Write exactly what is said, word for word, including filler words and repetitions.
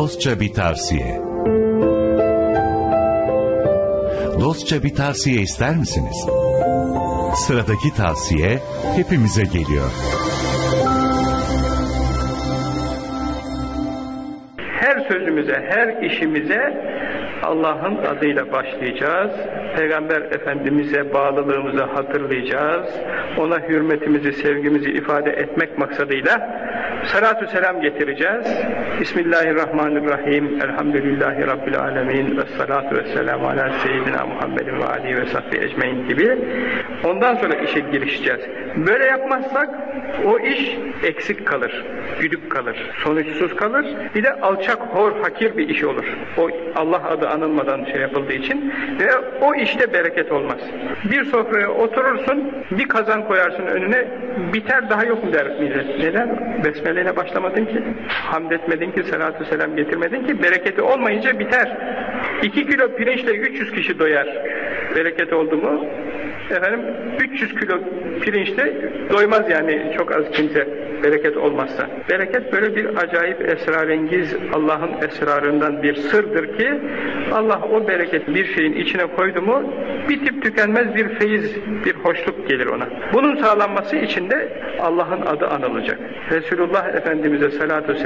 Dostça bir tavsiye. Dostça bir tavsiye ister misiniz? Sıradaki tavsiye hepimize geliyor. Her sözümüze, her işimize Allah'ın adıyla başlayacağız. Peygamber Efendimiz'e bağlılığımızı hatırlayacağız. Ona hürmetimizi, sevgimizi ifade etmek maksadıyla salatu selam getireceğiz. Bismillahirrahmanirrahim. Elhamdülillahi Rabbil alemin. Vessalatu vesselamu ala seyyidina Muhammedin ve alihi ve sahbihi ecmaîn gibi. Ondan sonra işe girişeceğiz. Böyle yapmazsak o iş eksik kalır, güdük kalır, sonuçsuz kalır. Bir de alçak, hor, hakir bir iş olur. O Allah adı anılmadan şey yapıldığı için ve o işte bereket olmaz. Bir sofraya oturursun, bir kazan koyarsın önüne, biter, daha yok mu der millet. Neden? Besmeleyle başlamadın ki, hamd etmedin ki, salatu selam getirmedin ki, bereketi olmayınca biter. İki kilo pirinçle üç yüz kişi doyar. Bereket oldu mu? Efendim, üç yüz kilo pirinçle doymaz yani çok az kimse, bereket olmazsa. Bereket böyle bir acayip esrarengiz, Allah'ın esrarından bir sırdır ki Allah o bereket bir şeyin içine koydu mu bitip tükenmez bir feyiz, bir hoşluk gelir ona. Bunun sağlanması için de Allah'ın adı anılacak. Resulullah Efendimiz'e salatu selam